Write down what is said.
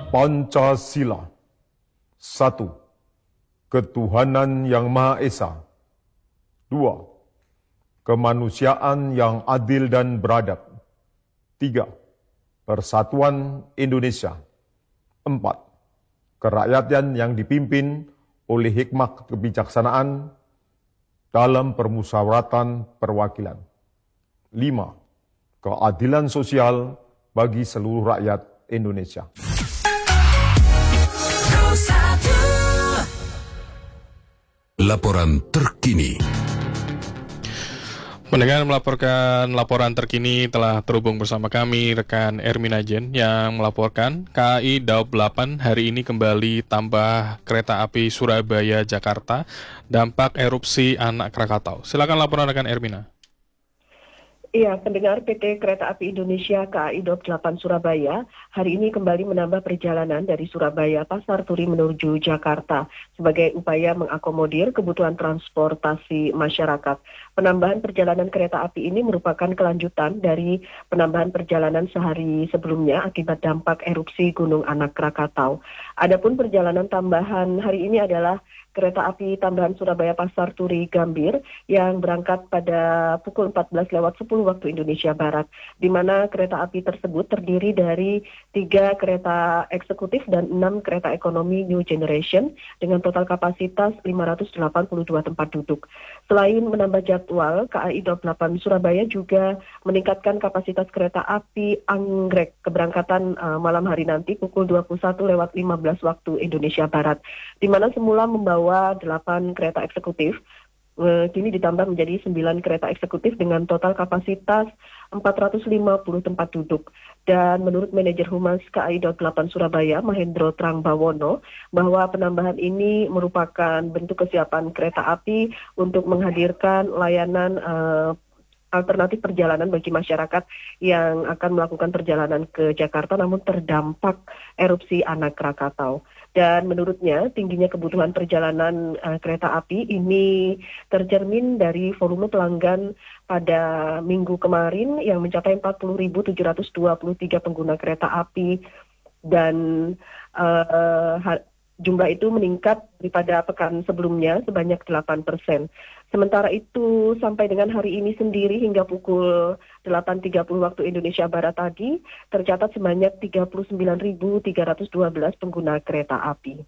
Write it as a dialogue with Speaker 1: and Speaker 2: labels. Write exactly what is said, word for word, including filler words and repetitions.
Speaker 1: Pancasila. Satu, ketuhanan yang Maha Esa. Dua, kemanusiaan yang adil dan beradab. Tiga, persatuan Indonesia. Empat, kerakyatan yang dipimpin oleh hikmah kebijaksanaan dalam permusyawaratan perwakilan. Lima, keadilan sosial bagi seluruh rakyat Indonesia.
Speaker 2: Laporan terkini.
Speaker 3: Mendengar melaporkan laporan terkini telah terhubung bersama kami rekan Ermina Jen yang melaporkan K A I Daob delapan hari ini kembali tambah kereta api Surabaya-Jakarta dampak erupsi anak Krakatau. Silakan laporan rekan Ermina.
Speaker 4: Iya, pendengar P T Kereta Api Indonesia K A I Daob delapan Surabaya hari ini kembali menambah perjalanan dari Surabaya Pasar Turi menuju Jakarta sebagai upaya mengakomodir kebutuhan transportasi masyarakat. Penambahan perjalanan kereta api ini merupakan kelanjutan dari penambahan perjalanan sehari sebelumnya akibat dampak erupsi Gunung Anak Krakatau. Adapun perjalanan tambahan hari ini adalah kereta api tambahan Surabaya Pasar Turi Gambir yang berangkat pada pukul empat belas lewat sepuluh waktu Indonesia Barat, di mana kereta api tersebut terdiri dari tiga kereta eksekutif dan enam kereta ekonomi New Generation dengan total kapasitas lima ratus delapan puluh dua tempat duduk. Selain menambah jadwal, K A I Daob delapan Surabaya juga meningkatkan kapasitas kereta api Anggrek keberangkatan uh, malam hari nanti pukul dua puluh satu lewat lima belas waktu Indonesia Barat, di mana semula membawa delapan kereta eksekutif, kini ditambah menjadi sembilan kereta eksekutif dengan total kapasitas empat ratus lima puluh tempat duduk. Dan menurut manajer Humas K A I Daob delapan Surabaya, Mahendro Trangbawono, bahwa penambahan ini merupakan bentuk kesiapan kereta api untuk menghadirkan layanan uh, alternatif perjalanan bagi masyarakat yang akan melakukan perjalanan ke Jakarta namun terdampak erupsi Anak Krakatau. Dan menurutnya tingginya kebutuhan perjalanan uh, kereta api ini tercermin dari volume pelanggan pada minggu kemarin yang mencapai empat puluh ribu tujuh ratus dua puluh tiga pengguna kereta api dan uh, ha- jumlah itu meningkat daripada pekan sebelumnya sebanyak delapan persen. Sementara itu, sampai dengan hari ini sendiri hingga pukul delapan tiga puluh waktu Indonesia Barat tadi, tercatat sebanyak tiga puluh sembilan ribu tiga ratus dua belas pengguna kereta api.